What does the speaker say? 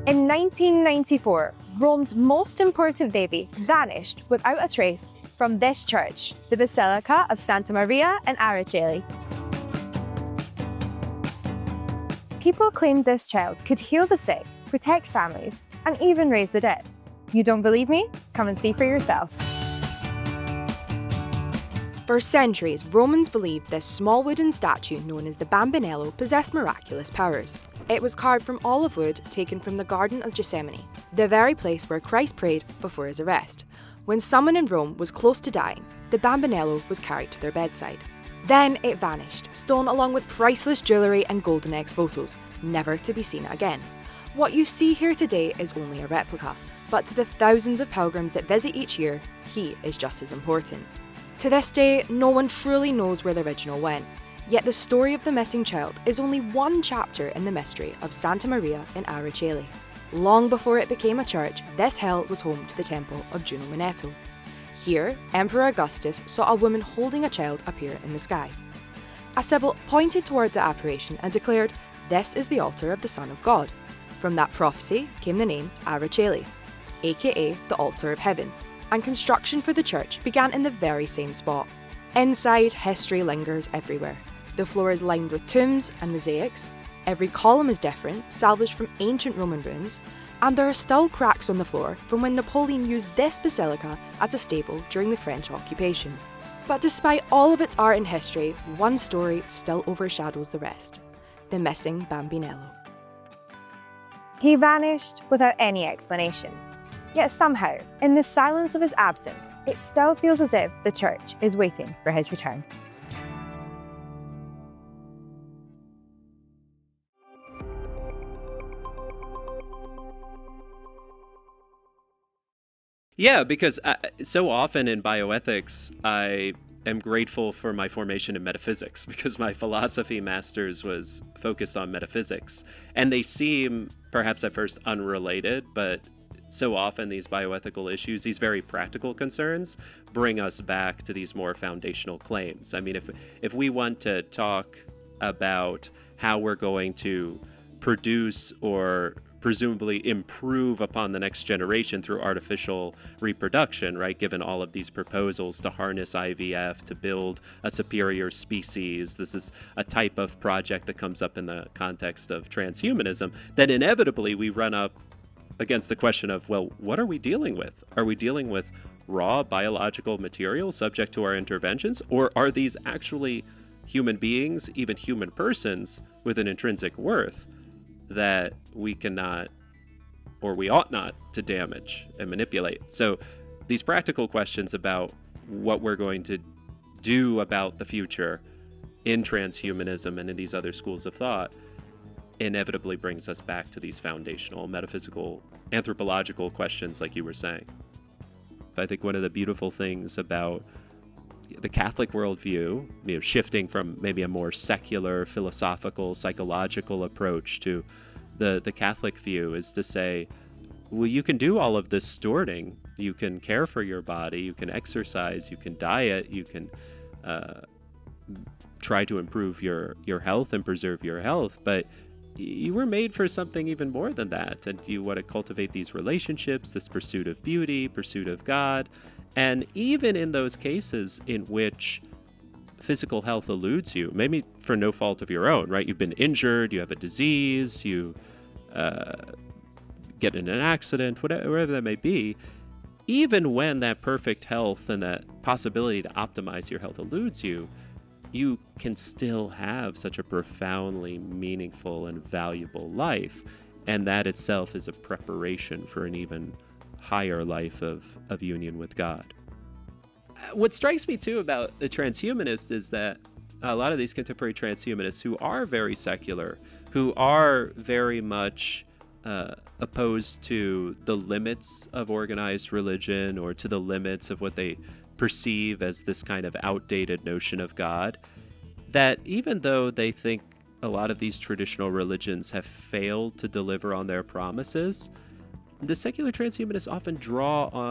In 1994, Rome's most important baby vanished without a trace from this church, the Basilica of Santa Maria in Araceli. People claimed this child could heal the sick, protect families, and even raise the dead. You don't believe me? Come and see for yourself. For centuries, Romans believed this small wooden statue known as the Bambinello possessed miraculous powers. It was carved from olive wood taken from the Garden of Gethsemane, the very place where Christ prayed before his arrest. When someone in Rome was close to dying, the Bambinello was carried to their bedside. Then it vanished, stolen along with priceless jewellery and golden eggs photos, never to be seen again. What you see here today is only a replica, but to the thousands of pilgrims that visit each year, he is just as important. To this day, no one truly knows where the original went, yet the story of the missing child is only one chapter in the mystery of Santa Maria in Araceli. Long before it became a church, this hill was home to the temple of Juno Manetto. Here, Emperor Augustus saw a woman holding a child appear in the sky. A sibyl pointed toward the apparition and declared, "This is the altar of the Son of God." From that prophecy came the name Araceli, aka the Altar of Heaven, and construction for the church began in the very same spot. Inside, history lingers everywhere. The floor is lined with tombs and mosaics, every column is different, salvaged from ancient Roman ruins, and there are still cracks on the floor from when Napoleon used this basilica as a stable during the French occupation. But despite all of its art and history, one story still overshadows the rest: the missing Bambinello. He vanished without any explanation. Yet somehow, in the silence of his absence, it still feels as if the church is waiting for his return. Yeah, because so often in bioethics, I am grateful for my formation in metaphysics because my philosophy master's was focused on metaphysics. And they seem, perhaps at first, unrelated, but so often these bioethical issues, these very practical concerns, bring us back to these more foundational claims. I mean, if we want to talk about how we're going to produce or presumably improve upon the next generation through artificial reproduction, right? Given all of these proposals to harness IVF, to build a superior species, this is a type of project that comes up in the context of transhumanism, then inevitably we run up against the question of, well, what are we dealing with? Are we dealing with raw biological material subject to our interventions? Or are these actually human beings, even human persons, with an intrinsic worth that we cannot, or we ought not, to damage and manipulate? So these practical questions about what we're going to do about the future in transhumanism and in these other schools of thought inevitably brings us back to these foundational metaphysical, anthropological questions, like you were saying. I think one of the beautiful things about the Catholic worldview, shifting from maybe a more secular, philosophical, psychological approach to the Catholic view, is to say, well, you can do all of this stewarding. You can care for your body, you can exercise, you can diet, you can try to improve your health and preserve your health, but you were made for something even more than that, and you want to cultivate these relationships, this pursuit of beauty, pursuit of God. And even in those cases in which physical health eludes you, maybe for no fault of your own, right? You've been injured, you have a disease, you get in an accident, whatever that may be, even when that perfect health and that possibility to optimize your health eludes you, you can still have such a profoundly meaningful and valuable life. And that itself is a preparation for an even higher life of union with God. What strikes me too about the transhumanist is that a lot of these contemporary transhumanists who are very secular, who are very much opposed to the limits of organized religion or to the limits of what they perceive as this kind of outdated notion of God, that even though they think a lot of these traditional religions have failed to deliver on their promises, the secular transhumanists often draw on